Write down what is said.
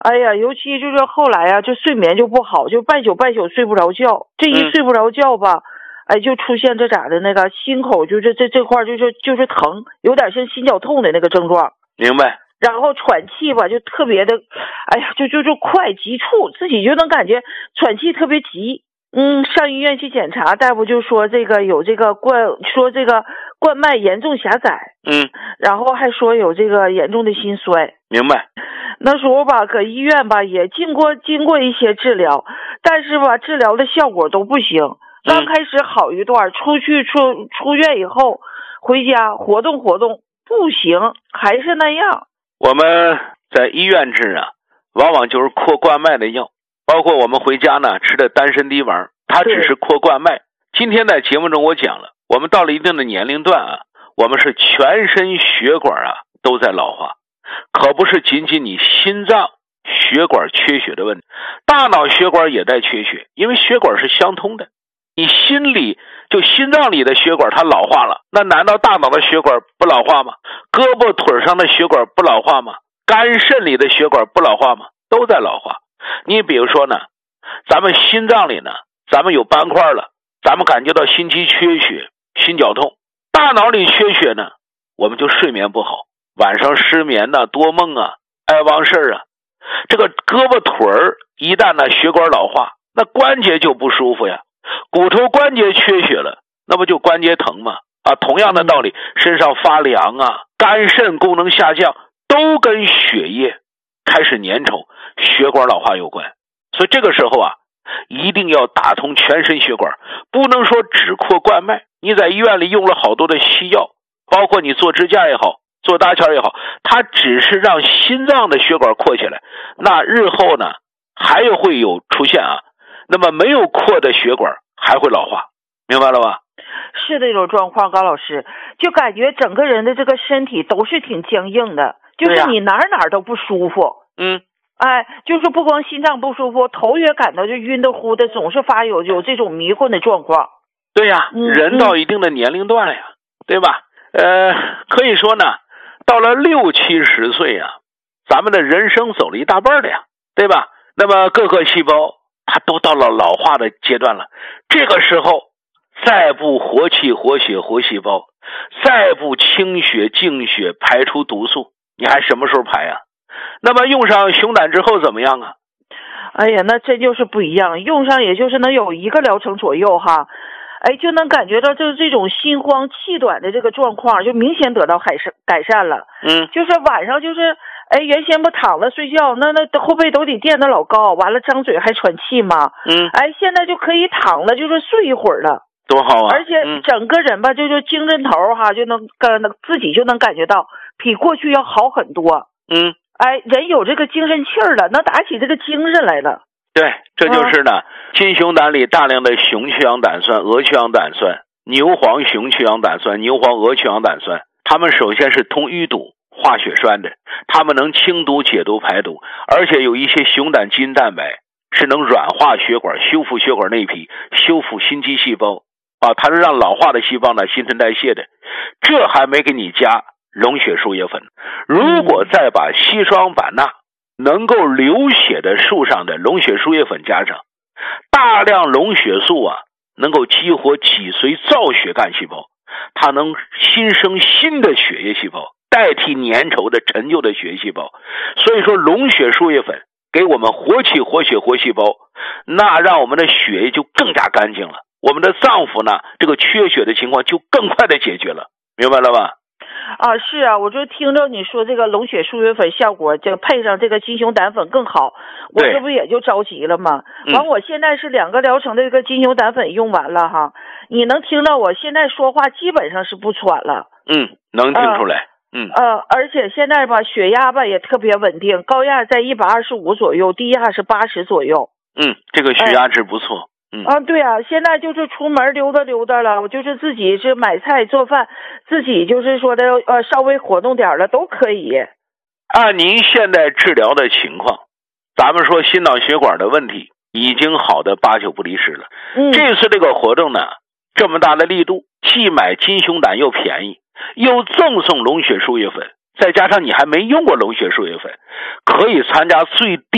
哎呀，尤其就是后来啊，就睡眠就不好，就半宿睡不着觉。这一睡不着觉吧，哎，就出现这咋的那个心口就是这块就是疼，有点像心绞痛的那个症状。 明白。 然后喘气吧，就特别的，哎呀，就快急促，自己就能感觉喘气特别急。上医院去检查，大夫就说这个有这个冠脉严重狭窄。然后还说有这个严重的心衰。 明白。 那时候吧，搁医院吧也经过一些治疗，但是吧，治疗的效果都不行。刚开始好一段，出院以后回家活动不行，还是那样。 我们在医院治啊，往往就是扩冠脉的药，包括我们回家呢吃的丹参滴丸，它只是扩冠脉。今天在节目中我讲了，我们到了一定的年龄段啊，我们是全身血管啊都在老化，可不是仅仅你心脏血管缺血的问题，大脑血管也在缺血，因为血管是相通的。你心脏里的血管它老化了，那难道大脑的血管不老化吗？胳膊腿上的血管不老化吗？肝肾里的血管不老化吗？都在老化。你比如说呢，咱们心脏里呢，咱们有斑块了，咱们感觉到心肌缺血、心绞痛。大脑里缺血呢，我们就睡眠不好，晚上失眠啊，多梦啊，爱忘事啊。这个胳膊腿儿一旦呢血管老化，那关节就不舒服呀。骨头关节缺血了，那不就关节疼吗？同样的道理，身上发凉啊，肝肾功能下降，都跟血液开始粘稠、血管老化有关。所以这个时候啊，一定要打通全身血管，不能说只扩冠脉。你在医院里用了好多的西药，包括你做支架也好，做搭桥也好，它只是让心脏的血管扩起来，那日后呢还会有出现那么没有扩的血管还会老化，明白了吧？ 是这种状况，高老师，就感觉整个人的这个身体都是挺僵硬的，就是你哪都不舒服。就是不光心脏不舒服，头也感到就晕的乎的，总是发有这种迷混的状况。 对呀，人到一定的年龄段了呀，对吧？可以说呢，到了60、70岁啊，咱们的人生走了一大半了呀，对吧？那么各个细胞它都到了老化的阶段了，这个时候再不活气、活血、活细胞，再不清血、净血，排出毒素，你还什么时候排啊？那么用上熊胆之后怎么样啊？ 哎呀，那真就是不一样，用上也就是能有1个疗程左右哈，就能感觉到就是这种心慌气短的这个状况就明显得到改善了。就是晚上就是原先不躺着睡觉，那后背都得垫得老高，完了张嘴还喘气嘛。现在就可以躺了，就是睡一会儿了， 多好啊！ 而且整个人吧，就精神头哈，就能自己就能感觉到比过去要好很多。人有这个精神气儿了，能打起这个精神来了。 对，这就是呢，金熊胆里大量的雄去氧胆酸、鹅去氧胆酸、牛黄雄去氧胆酸、牛黄鹅去氧胆酸，它们首先是通淤堵、化血栓的，它们能清毒、解毒、排毒，而且有一些熊胆基因蛋白是能软化血管、修复血管内皮、修复心肌细胞它是让老化的细胞呢新陈代谢的。这还没给你加龙血输液粉，如果再把硒霜板钠能够流血的树上的龙血输液粉加上，大量龙血素能够激活脊髓造血干细胞，它能新生新的血液细胞，代替粘稠的陈旧的血液细胞。所以说龙血输液粉给我们活气、活血、活细胞，那让我们的血液就更加干净了，我们的脏腑呢这个缺血的情况就更快的解决了，明白了吧？ 是啊，我就听着你说这个龙血输液粉效果，这个配上这个金熊胆粉更好，我这不也就着急了吗？完，我现在是2个疗程的这个金熊胆粉用完了哈，你能听到我现在说话基本上是不喘了。 能听出来。 而且现在吧，血压吧也特别稳定，高压在125左右，低压是80左右。 这个血压值不错。 对啊，现在就是出门溜达了，我就是自己是买菜做饭，自己就是说的稍微活动点了都可以。 按您现在治疗的情况，咱们说心脑血管的问题已经好的8、9不离10了。这次这个活动呢，这么大的力度，既买金熊胆又便宜，又赠送龙血输液粉，再加上你还没用过龙血输液粉，可以参加最低